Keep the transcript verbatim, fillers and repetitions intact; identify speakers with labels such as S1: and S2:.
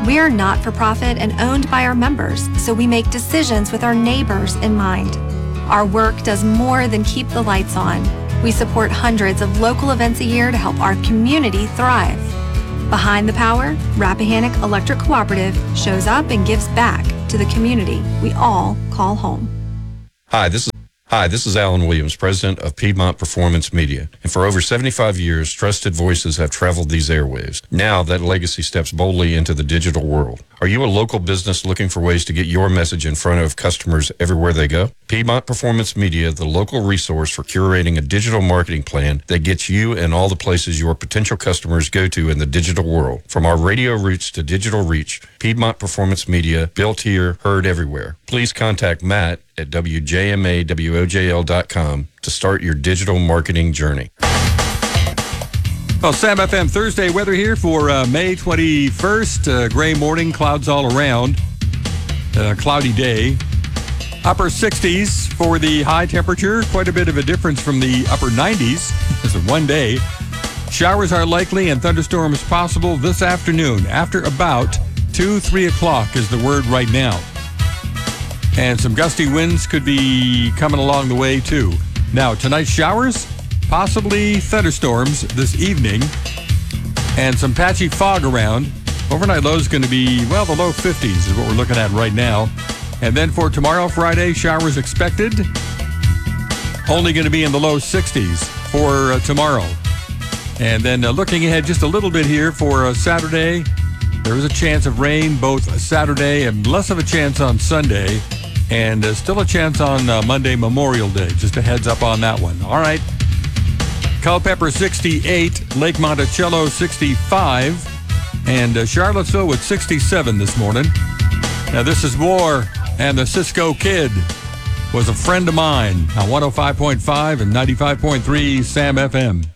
S1: We are not-for-profit and owned by our members, so we make decisions with our neighbors in mind. Our work does more than keep the lights on. We support hundreds of local events a year to help our community thrive. Behind the Power, Rappahannock Electric Cooperative shows up and gives back to the community we all call home.
S2: Hi, this is Hi, this is Alan Williams, president of Piedmont Performance Media. And for over seventy-five years, trusted voices have traveled these airwaves. Now that legacy steps boldly into the digital world. Are you a local business looking for ways to get your message in front of customers everywhere they go? Piedmont Performance Media, the local resource for curating a digital marketing plan that gets you in all the places your potential customers go to in the digital world. From our radio roots to digital reach, Piedmont Performance Media, built here, heard everywhere. Please contact Matt at W J M A W O J L dot com to start your digital marketing journey.
S3: Well, Sam F M Thursday weather here for uh, May twenty-first. Uh, gray morning, clouds all around. Uh, cloudy day. Upper sixties for the high temperature. Quite a bit of a difference from the upper nineties. It's a one day. Showers are likely and thunderstorms possible this afternoon after about two, three o'clock is the word right now. And some gusty winds could be coming along the way, too. Now, tonight's showers, possibly thunderstorms this evening, and some patchy fog around. Overnight low is going to be, well, the low fifties is what we're looking at right now. And then for tomorrow, Friday, showers expected. Only going to be in the low sixties for uh, tomorrow. And then uh, looking ahead just a little bit here for uh, Saturday, there is a chance of rain both Saturday and less of a chance on Sunday. And uh, still a chance on uh, Monday, Memorial Day. Just a heads up on that one. All right. Culpeper sixty-eight, Lake Monticello sixty-five, and uh, Charlottesville with sixty-seven this morning. Now this is War and the Cisco Kid was a friend of mine on one oh five point five and ninety-five point three Sam F M.